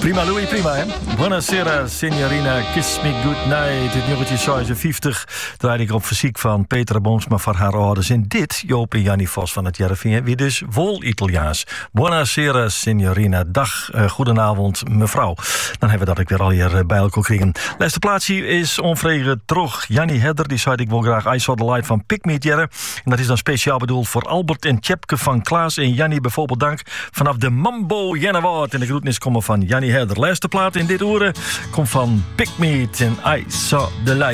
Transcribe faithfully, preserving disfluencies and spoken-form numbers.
Prima, Louis, prima, hè? Buonasera, signorina, kiss me goodnight. Het nummertje zesenvijftig draaide ik op fysiek van Petra Boomsma voor haar ouders. En dit, Joop en Jannie Vos van het Jereveen, wie dus vol Italiaans. Buonasera, signorina. Dag, uh, goedenavond, mevrouw. Dan hebben we dat ik weer al hier uh, bij elkaar kregen. Laatste plaatsje is onvregen terug. Jannie Hedder, die zei ik wil graag I Saw the Light van Pick Me It Jerre. En dat is dan speciaal bedoeld voor Albert en Tjepke van Klaas en Jannie bijvoorbeeld dank vanaf de Mambo Jennewaard. En de groetnis komen van Jannie Hedder. Laatste plaat in dit oren komt van Pick Me It en I Saw the Light.